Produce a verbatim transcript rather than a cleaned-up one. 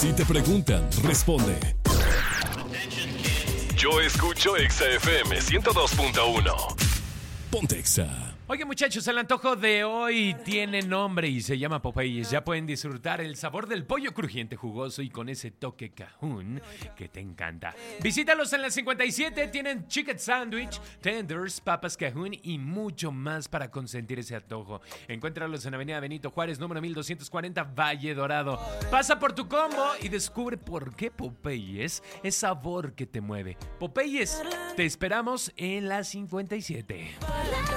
Si te preguntan, responde. Yo escucho Exa F M ciento dos punto uno. Ponte Exa. Oye, muchachos, el antojo de hoy tiene nombre y se llama Popeyes. Ya pueden disfrutar el sabor del pollo crujiente, jugoso y con ese toque cajún que te encanta. Visítalos en la cincuenta y siete. Tienen chicken sandwich, tenders, papas cajún y mucho más para consentir ese antojo. Encuéntralos en Avenida Benito Juárez, número mil doscientos cuarenta, Valle Dorado. Pasa por tu combo y descubre por qué Popeyes es sabor que te mueve. Popeyes, te esperamos en la cincuenta y siete.